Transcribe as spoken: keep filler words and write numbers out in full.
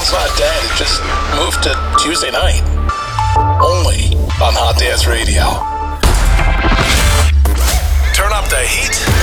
It's not dead. It just moved to Tuesday night. Only on Hot Dance Radio. Turn up the heat